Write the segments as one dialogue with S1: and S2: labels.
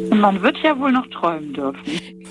S1: Und man wird ja wohl noch träumen dürfen.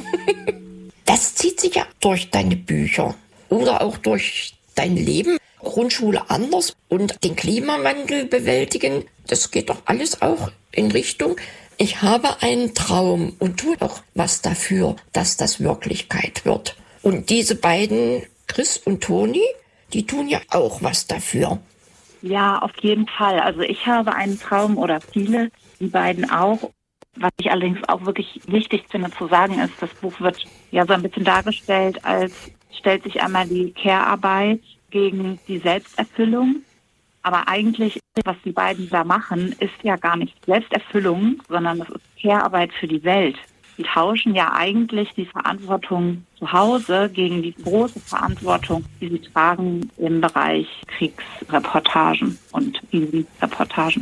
S2: Das zieht sich ja durch deine Bücher oder auch durch dein Leben. Grundschule anders und den Klimawandel bewältigen, das geht doch alles auch in Richtung, ich habe einen Traum und tue auch was dafür, dass das Wirklichkeit wird. Und diese beiden, Chris und Toni, die tun ja auch was dafür.
S1: Ja, auf jeden Fall. Also ich habe einen Traum oder viele, die beiden auch. Was ich allerdings auch wirklich wichtig finde zu sagen ist, das Buch wird ja so ein bisschen dargestellt, als stellt sich einmal die Care-Arbeit gegen die Selbsterfüllung. Aber eigentlich, was die beiden da machen, ist ja gar nicht Selbsterfüllung, sondern das ist Care-Arbeit für die Welt. Die tauschen ja eigentlich die Verantwortung zu Hause gegen die große Verantwortung, die sie tragen im Bereich Kriegsreportagen und Krisenreportagen.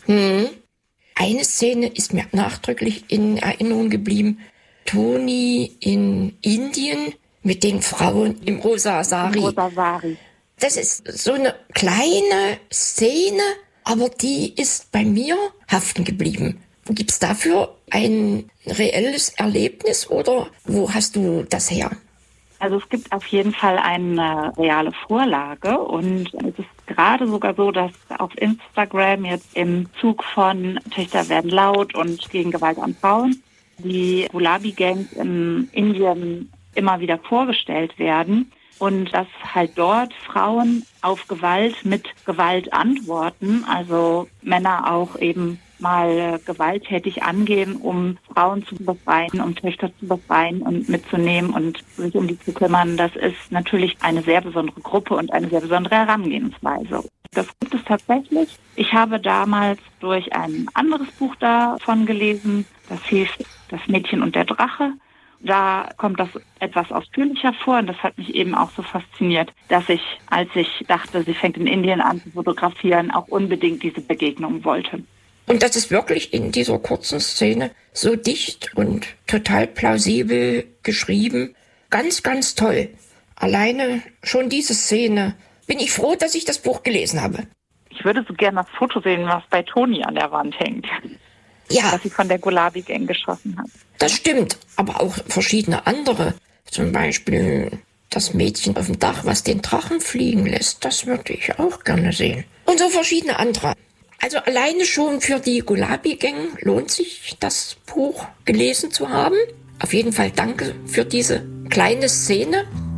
S2: Eine Szene ist mir nachdrücklich in Erinnerung geblieben. Toni in Indien mit den Frauen im Rosa Sari.
S1: Rosa Sari.
S2: Das ist so eine kleine Szene, aber die ist bei mir haften geblieben. Gibt es dafür ein reelles Erlebnis oder wo hast du das her?
S1: Also es gibt auf jeden Fall eine reale Vorlage und es ist gerade sogar so, dass auf Instagram jetzt im Zug von Töchter werden laut und gegen Gewalt an Frauen die Gulabi-Gangs in Indien immer wieder vorgestellt werden und dass halt dort Frauen auf Gewalt mit Gewalt antworten, also Männer auch eben mal gewalttätig angehen, um Frauen zu befreien, um Töchter zu befreien und mitzunehmen und sich um die zu kümmern. Das ist natürlich eine sehr besondere Gruppe und eine sehr besondere Herangehensweise. Das gibt es tatsächlich. Ich habe damals durch ein anderes Buch davon gelesen, das hieß Das Mädchen und der Drache. Da kommt das etwas ausführlicher vor und das hat mich eben auch so fasziniert, dass ich, als ich dachte, sie fängt in Indien an zu fotografieren, auch unbedingt diese Begegnung wollte.
S2: Und das ist wirklich in dieser kurzen Szene so dicht und total plausibel geschrieben. Ganz, ganz toll. Alleine schon diese Szene. Bin ich froh, dass ich das Buch gelesen habe.
S1: Ich würde so gerne das Foto sehen, was bei Toni an der Wand hängt.
S2: Ja.
S1: Das sie von der Gulabi-Gang geschossen hat.
S2: Das stimmt, aber auch verschiedene andere. Zum Beispiel das Mädchen auf dem Dach, was den Drachen fliegen lässt. Das würde ich auch gerne sehen. Und so verschiedene andere. Also alleine schon für die Gulabi-Gang lohnt sich, das Buch gelesen zu haben. Auf jeden Fall danke für diese kleine Szene.